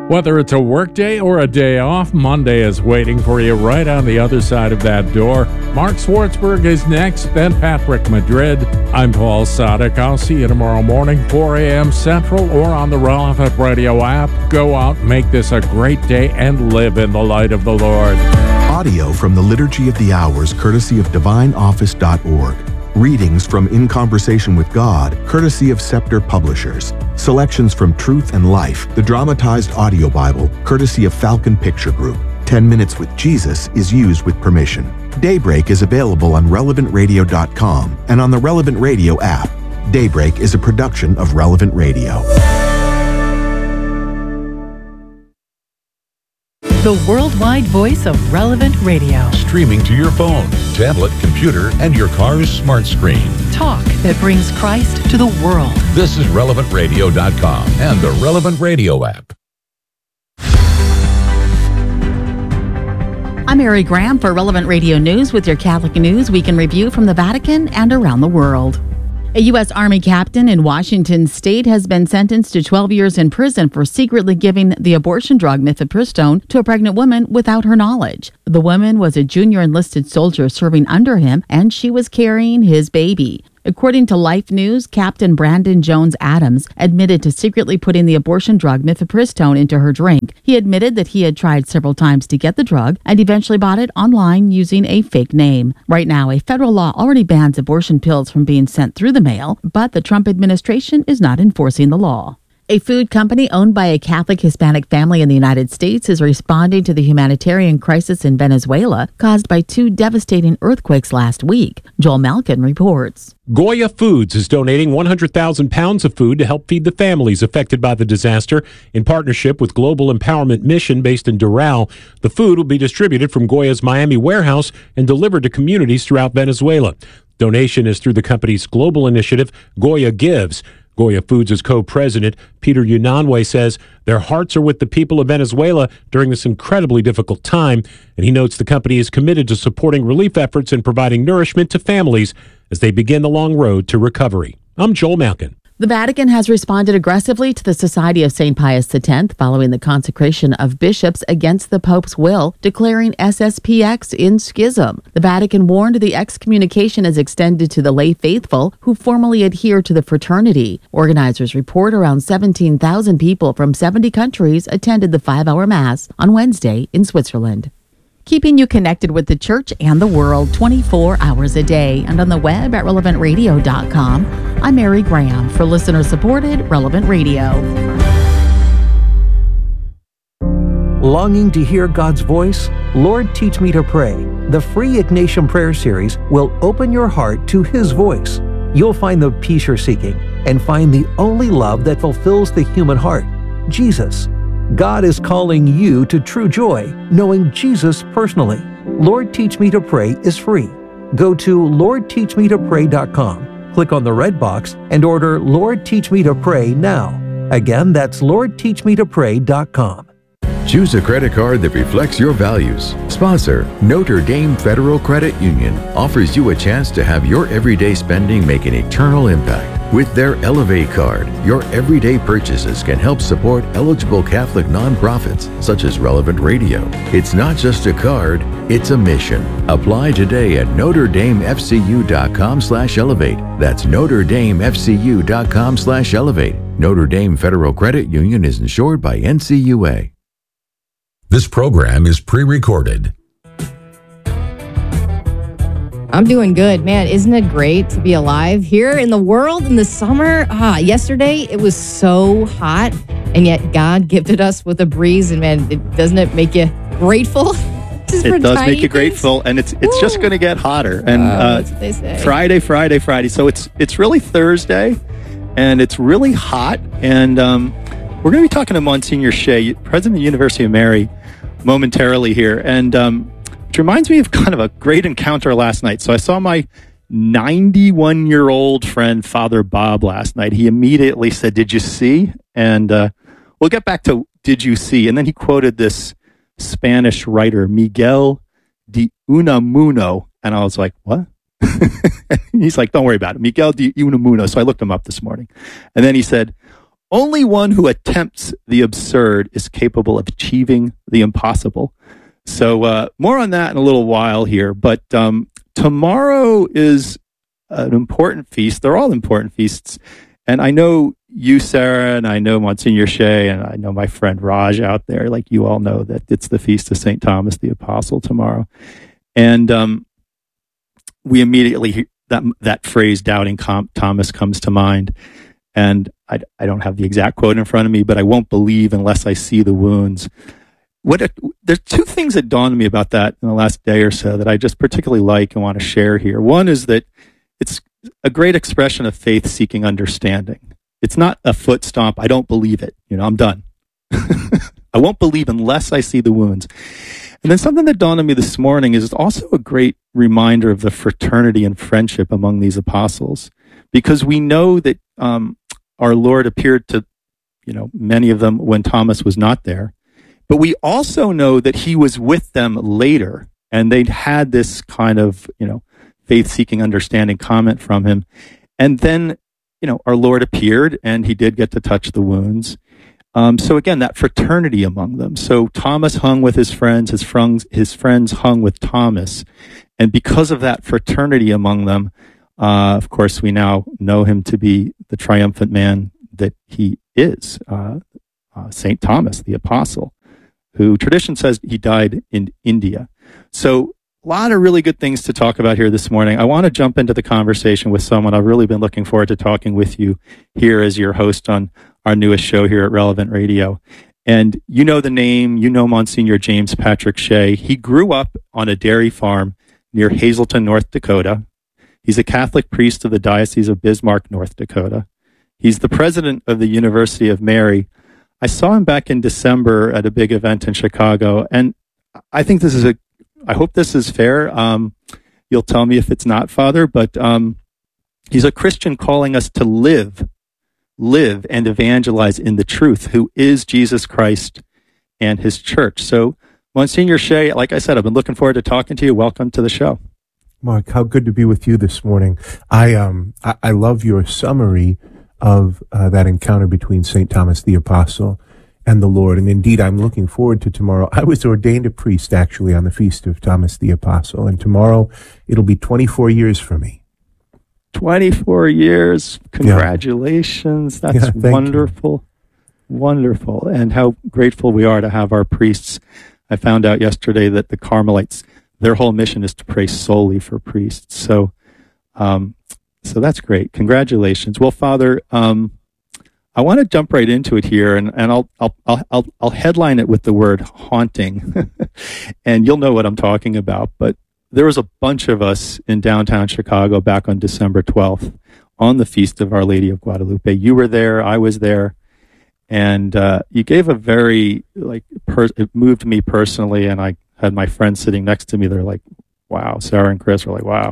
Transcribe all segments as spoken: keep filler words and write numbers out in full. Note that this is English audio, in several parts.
Whether it's a work day or a day off, Monday is waiting for you right on the other side of that door. Mark Schwartzberg is next, then Patrick Madrid. I'm Paul Sadek. I'll see you tomorrow morning, four a.m. Central, or on the Relevant Radio app. Go out, make this a great day, and live in the light of the Lord. Audio from the Liturgy of the Hours, courtesy of divine office dot org. Readings from In Conversation with God, courtesy of Scepter Publishers. Selections from Truth and Life, the dramatized audio Bible, courtesy of Falcon Picture Group. ten minutes with Jesus is used with permission. Daybreak is available on relevant radio dot com and on the Relevant Radio app. Daybreak is a production of Relevant Radio. The worldwide voice of Relevant Radio. Streaming to your phone, tablet, computer, and your car's smart screen. Talk that brings Christ to the world. This is relevant radio dot com and the Relevant Radio app. I'm Mary Graham for Relevant Radio News with your Catholic News Week in Review from the Vatican and around the world. A U S Army captain in Washington state has been sentenced to twelve years in prison for secretly giving the abortion drug mifepristone to a pregnant woman without her knowledge. The woman was a junior enlisted soldier serving under him, and she was carrying his baby. According to Life News, Captain Brandon Jones Adams admitted to secretly putting the abortion drug mifepristone into her drink. He admitted that he had tried several times to get the drug and eventually bought it online using a fake name. Right now, a federal law already bans abortion pills from being sent through the mail, but the Trump administration is not enforcing the law. A food company owned by a Catholic Hispanic family in the United States is responding to the humanitarian crisis in Venezuela caused by two devastating earthquakes last week. Joel Malkin reports. Goya Foods is donating one hundred thousand pounds of food to help feed the families affected by the disaster. In partnership with Global Empowerment Mission based in Doral, the food will be distributed from Goya's Miami warehouse and delivered to communities throughout Venezuela. Donation is through the company's global initiative, Goya Gives. Goya Foods' co-president, Peter Unanue, says their hearts are with the people of Venezuela during this incredibly difficult time, and he notes the company is committed to supporting relief efforts and providing nourishment to families as they begin the long road to recovery. I'm Joel Malkin. The Vatican has responded aggressively to the Society of Saint Pius X following the consecration of bishops against the Pope's will, declaring S S P X in schism. The Vatican warned the excommunication is extended to the lay faithful who formally adhere to the fraternity. Organizers report around seventeen thousand people from seventy countries attended the five-hour Mass on Wednesday in Switzerland. Keeping you connected with the church and the world twenty-four hours a day and on the web at relevant radio dot com. I'm Mary Graham for listener-supported Relevant Radio. Longing to hear God's voice? Lord, Teach Me to Pray. The free Ignatian Prayer Series will open your heart to His voice. You'll find the peace you're seeking and find the only love that fulfills the human heart, Jesus. God is calling you to true joy, knowing Jesus personally. Lord Teach Me to Pray is free. Go to lord teach me to pray dot com, click on the red box, and order Lord Teach Me to Pray now. Again, that's lord teach me to pray dot com. Choose a credit card that reflects your values. Sponsor, Notre Dame Federal Credit Union, offers you a chance to have your everyday spending make an eternal impact. With their Elevate card, your everyday purchases can help support eligible Catholic nonprofits such as Relevant Radio. It's not just a card, it's a mission. Apply today at notre dame f c u dot com slash elevate. That's notre dame f c u dot com slash elevate. Notre Dame Federal Credit Union is insured by N C U A. This program is pre-recorded. I'm doing good. Man, isn't it great to be alive here in the world in the summer? Ah, yesterday it was so hot, and yet God gifted us with a breeze, and man, it, doesn't it make you grateful? It does make you grateful, and it's it's Woo. just going to get hotter. And uh, uh, that's what they say. Friday, Friday, Friday. So it's it's really Thursday, and it's really hot, and um, we're going to be talking to Monsignor Shea, President of the University of Mary, momentarily here, and um, which reminds me of kind of a great encounter last night. So I saw my ninety-one-year-old friend, Father Bob, last night. He immediately said, "Did you see?" And uh, we'll get back to "Did you see?" And then he quoted this Spanish writer, Miguel de Unamuno, and I was like, "What?" He's like, "Don't worry about it, Miguel de Unamuno." So I looked him up this morning, and then he said, only one who attempts the absurd is capable of achieving the impossible. So uh, more on that in a little while here. But um, tomorrow is an important feast. They're all important feasts. And I know you, Sarah, and I know Monsignor Shea, and I know my friend Raj out there. Like, you all know that it's the feast of Saint Thomas the Apostle tomorrow. And um, we immediately, that that phrase, doubting com- Thomas, comes to mind. And I, I don't have the exact quote in front of me, but I won't believe unless I see the wounds. What a, there's two things that dawned on me about that in the last day or so that I just particularly like and want to share here. One is that it's a great expression of faith-seeking understanding. It's not a foot stomp. I don't believe it. You know, I'm done. I won't believe unless I see the wounds. And then something that dawned on me this morning is also a great reminder of the fraternity and friendship among these apostles, because we know that um, our Lord appeared to, you know, many of them when Thomas was not there. But we also know that he was with them later, and they'd had this kind of, you know, faith-seeking understanding comment from him. And then, you know, our Lord appeared, and he did get to touch the wounds. Um, so again, that fraternity among them. So Thomas hung with his friends, his friends, his friends hung with Thomas. And because of that fraternity among them, uh, of course, we now know him to be the triumphant man that he is, uh, uh, Saint Thomas, the Apostle, who tradition says he died in India. So a lot of really good things to talk about here this morning. I want to jump into the conversation with someone I've really been looking forward to talking with you here as your host on our newest show here at Relevant Radio. And you know the name, you know Monsignor James Patrick Shea. He grew up on a dairy farm near Hazleton, North Dakota. He's a Catholic priest of the Diocese of Bismarck, North Dakota. He's the president of the University of Mary. I saw him back in December at a big event in Chicago, and I think this is a I hope this is fair. Um, you'll tell me if it's not, Father, but um, he's a Christian calling us to live, live and evangelize in the truth, who is Jesus Christ and his church. So, Monsignor Shea, like I said, I've been looking forward to talking to you. Welcome to the show. Mark, how good to be with you this morning. I um I, I love your summary of uh, that encounter between Saint Thomas the Apostle and the Lord. And indeed, I'm looking forward to tomorrow. I was ordained a priest, actually, on the feast of Thomas the Apostle. And tomorrow, it'll be twenty-four years for me. twenty-four years. Congratulations. Yeah. That's yeah, wonderful. You. Wonderful. And how grateful we are to have our priests. I found out yesterday that the Carmelites, their whole mission is to pray solely for priests. So, um, so that's great. Congratulations. Well, Father, um, I want to jump right into it here, and, and I'll, I'll, I'll, I'll headline it with the word haunting, and you'll know what I'm talking about. But there was a bunch of us in downtown Chicago back on December twelfth on the Feast of Our Lady of Guadalupe. You were there, I was there, and uh, you gave a very, like, per- it moved me personally, and I had my friends sitting next to me. They're like, wow. Sarah and Chris were like, wow.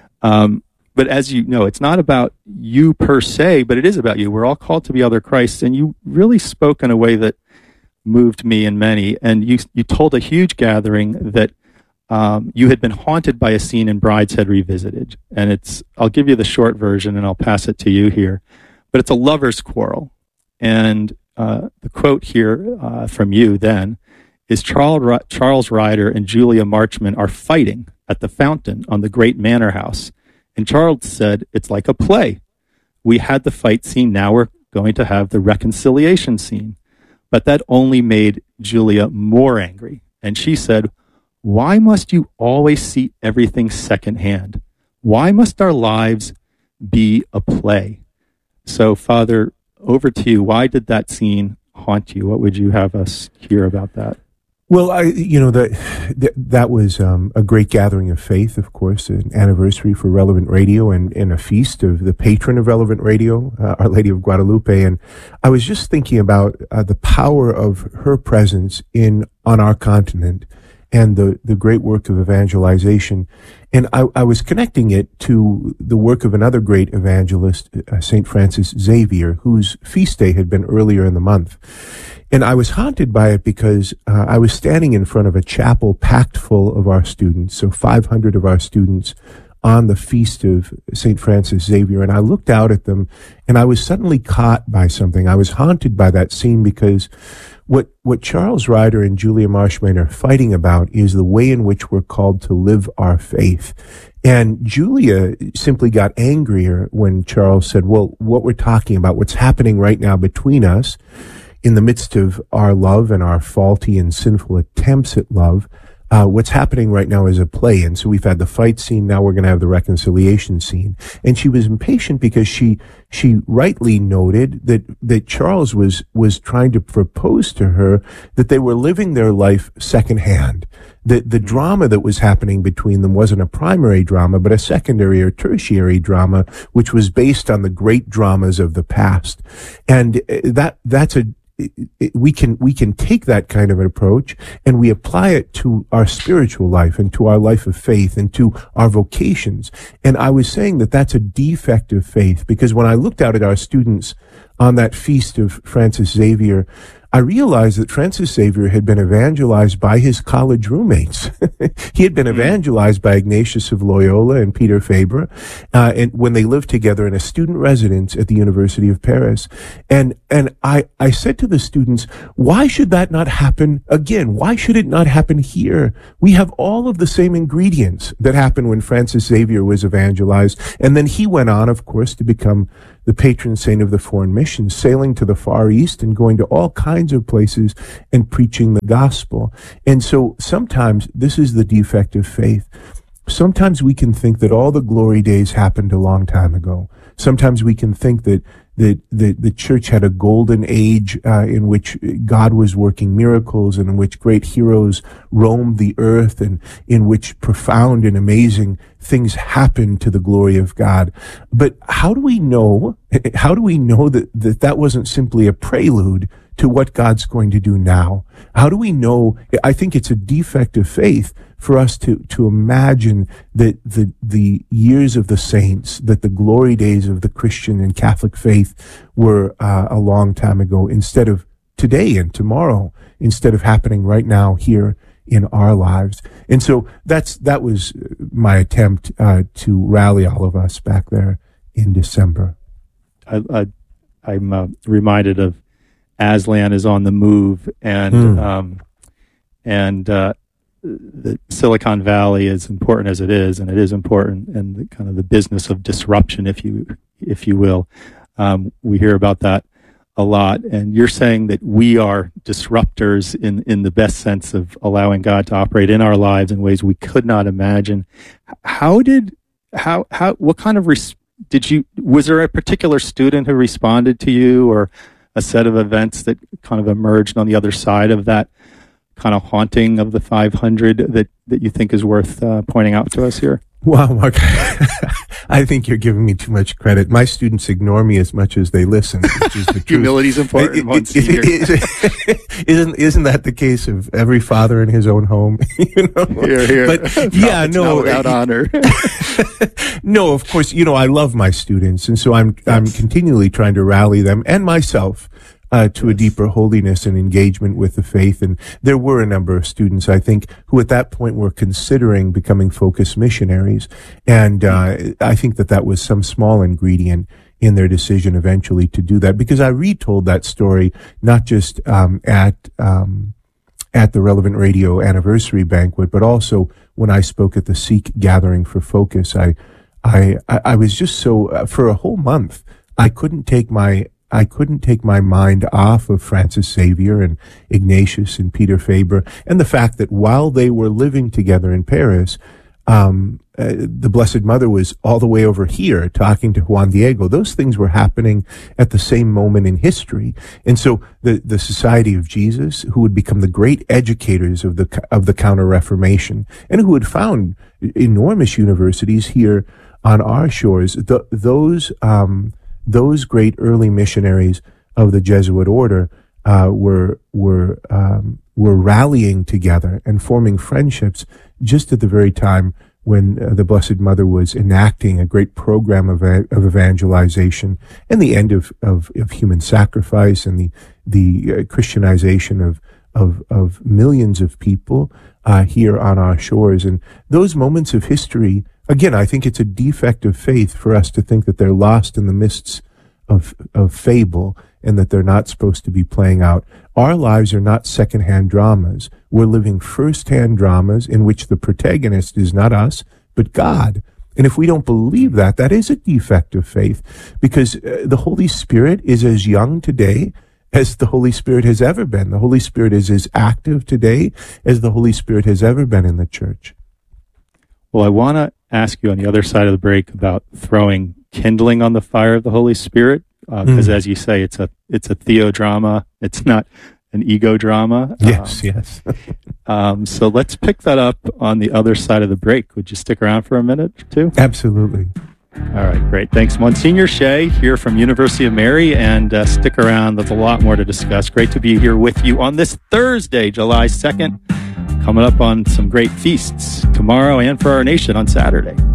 Um, But as you know, it's not about you per se, but it is about you. We're all called to be other Christs, and you really spoke in a way that moved me and many. And you you told a huge gathering that um, you had been haunted by a scene in Brideshead Revisited. And it's, I'll give you the short version, and I'll pass it to you here. But it's a lover's quarrel. And uh, the quote here uh, from you then is Charles, Charles Ryder and Julia Marchman are fighting at the fountain on the great manor house. And Charles said, it's like a play. We had the fight scene, now we're going to have the reconciliation scene. But that only made Julia more angry. And she said, why must you always see everything secondhand? Why must our lives be a play? So, Father, over to you. Why did that scene haunt you? What would you have us hear about that? Well, I, you know, that that, that was um, a great gathering of faith, of course, an anniversary for Relevant Radio and, and a feast of the patron of Relevant Radio, uh, Our Lady of Guadalupe. And I was just thinking about uh, the power of her presence in on our continent and the, the great work of evangelization. And I, I was connecting it to the work of another great evangelist, uh, Saint Francis Xavier, whose feast day had been earlier in the month. And I was haunted by it because uh, I was standing in front of a chapel packed full of our students, so five hundred of our students on the feast of Saint Francis Xavier, and I looked out at them, and I was suddenly caught by something. I was haunted by that scene because what what Charles Ryder and Julia Marshman are fighting about is the way in which we're called to live our faith. And Julia simply got angrier when Charles said, well, what we're talking about, what's happening right now between us in the midst of our love and our faulty and sinful attempts at love, Uh, what's happening right now is a play. And so we've had the fight scene. Now we're going to have the reconciliation scene. And she was impatient because she, she rightly noted that, that Charles was, was trying to propose to her that they were living their life secondhand. That the drama that was happening between them wasn't a primary drama, but a secondary or tertiary drama, which was based on the great dramas of the past. And that, that's a, we can we can take that kind of an approach and we apply it to our spiritual life and to our life of faith and to our vocations. And I was saying that that's a defect of faith, because when I looked out at our students on that feast of Francis Xavier, I realized that Francis Xavier had been evangelized by his college roommates. He had been evangelized by Ignatius of Loyola and Peter Faber, uh, and when they lived together in a student residence at the University of Paris. And and I, I said to the students, why should that not happen again? Why should it not happen here? We have all of the same ingredients that happened when Francis Xavier was evangelized. And then he went on, of course, to become the patron saint of the foreign missions, sailing to the Far East and going to all kinds of places and preaching the gospel. And so sometimes this is the defect of faith. Sometimes we can think that all the glory days happened a long time ago. Sometimes we can think that that the, the church had a golden age uh, in which God was working miracles and in which great heroes roamed the earth and in which profound and amazing things happened to the glory of God. But how do we know, how do we know that that, that wasn't simply a prelude to what God's going to do now? How do we know? I think it's a defect of faith for us to, to imagine that the, the years of the saints, that the glory days of the Christian and Catholic faith were uh, a long time ago, instead of today and tomorrow, instead of happening right now here in our lives. And so that's, that was my attempt uh, to rally all of us back there in December. I, I, I'm uh, reminded of Aslan is on the move, and mm. um, and uh, the Silicon Valley, as important as it is, and it is important, and the, kind of the business of disruption, if you if you will, um, we hear about that a lot. And you're saying that we are disruptors in in the best sense of allowing God to operate in our lives in ways we could not imagine. How did how how what kind of res- did you was there a particular student who responded to you, or a set of events that kind of emerged on the other side of that kind of haunting of the five hundred that, that you think is worth uh, pointing out to us here? Wow, Mark, I think you're giving me too much credit. My students ignore me as much as they listen, which is the truth. Humility's important. It, it, it, it, isn't isn't that the case of every father in his own home? You know? Here, here. But yeah, no, without honor. No, of course, you know, I love my students, and so I'm I'm continually trying to rally them and myself Uh, to a deeper holiness and engagement with the faith. And there were a number of students, I think, who at that point were considering becoming focused missionaries. And uh, I think that that was some small ingredient in their decision eventually to do that, because I retold that story not just um, at um, at the Relevant Radio anniversary banquet, but also when I spoke at the Sikh Gathering for Focus. I I I was just so uh, for a whole month I couldn't take my I couldn't take my mind off of Francis Xavier and Ignatius and Peter Faber, and the fact that while they were living together in Paris, um, uh, the Blessed Mother was all the way over here talking to Juan Diego. Those things were happening at the same moment in history. And so the, the Society of Jesus, who would become the great educators of the, of the Counter-Reformation, and who had found enormous universities here on our shores, the, those, um, Those great early missionaries of the Jesuit order uh, were were um, were rallying together and forming friendships just at the very time when uh, the Blessed Mother was enacting a great program of, of evangelization and the end of, of, of human sacrifice and the the uh, Christianization of of of millions of people uh, here on our shores. And those moments of history again, I think it's a defect of faith for us to think that they're lost in the mists of, of fable and that they're not supposed to be playing out. Our lives are not secondhand dramas. We're living firsthand dramas in which the protagonist is not us, but God. And if we don't believe that, that is a defect of faith, because uh, the Holy Spirit is as young today as the Holy Spirit has ever been. The Holy Spirit is as active today as the Holy Spirit has ever been in the church. Well, I want to ask you on the other side of the break about throwing kindling on the fire of the Holy Spirit, because uh, mm. as you say, it's a it's a theodrama. It's not an ego drama. Yes, um, yes. um, so let's pick that up on the other side of the break. Would you stick around for a minute or two? Absolutely. All right, great. Thanks, Monsignor Shea here from University of Mary, and uh, stick around. There's a lot more to discuss. Great to be here with you on this Thursday, July second, coming up on some great feasts tomorrow and for our nation on Saturday.